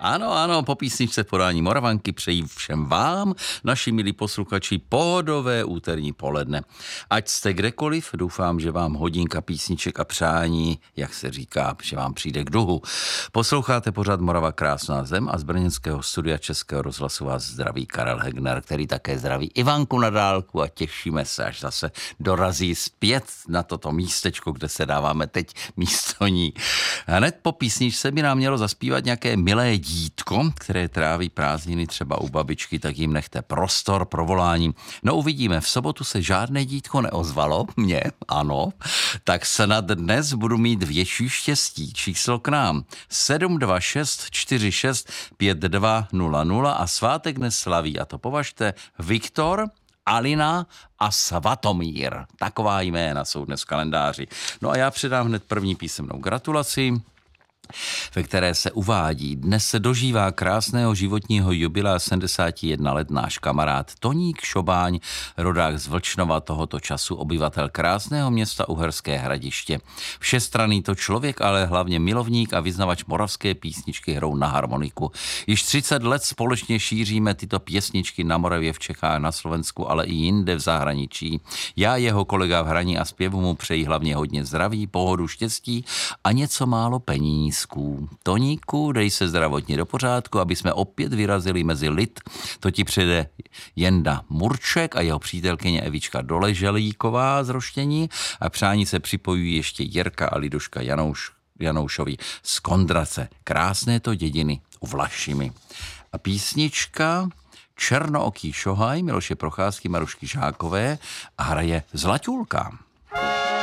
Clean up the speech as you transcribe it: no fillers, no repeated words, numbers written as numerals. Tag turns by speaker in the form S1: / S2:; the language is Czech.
S1: Ano, ano, po písničce v podání Moravanky přeji všem vám, naši milí posluchači, pohodové úterní poledne. Ať jste kdekoliv, doufám, že vám hodinka písniček a přání, jak se říká, že vám přijde k duhu. Posloucháte pořád Morava krásná zem a z brněnského studia Českého rozhlasu vás zdraví Karel Hegner, který také zdraví Ivanku na dálku a těšíme se, až zase dorazí zpět na toto místečko, kde se dáváme teď místo ní. Hned po písničce by nám mělo zaspívat nějaké milé dítko, které tráví prázdniny třeba u babičky, tak jim nechte prostor pro volání. No uvidíme, v sobotu se žádné dítko neozvalo, mně, ano, tak snad dnes budu mít větší štěstí. Číslo k nám 726 46 5200 a svátek dnes slaví, a to považte Viktor, Alina a Svatomír. Taková jména jsou dnes v kalendáři. No a já předám hned první písemnou gratulaci, ve které se uvádí: dnes se dožívá krásného životního jubilea 71 let náš kamarád Toník Šobáň, rodák z Vlčnova, tohoto času obyvatel krásného města Uherské Hradiště. Všestranný to člověk, ale hlavně milovník a vyznavač moravské písničky hrou na harmoniku. Již 30 let společně šíříme tyto písničky na Moravě, v Čechách, na Slovensku, ale i jinde v zahraničí. Já, jeho kolega v hraní a zpěvu, mu přeji hlavně hodně zdraví, pohodu, štěstí a něco málo peníz. Toníku, dej se zdravotně do pořádku, aby jsme opět vyrazili mezi lid. To ti přijde Jenda Murček a jeho přítelkyně Evička Doleželíková z Roštění a přání se připojují ještě Jirka a Liduška Janoušovi z Kondrace. Krásné to dědiny u Vlašimi. A písnička Černooký šohaj Miloše Procházky, Marušky Žákové a hraje Zlatulka.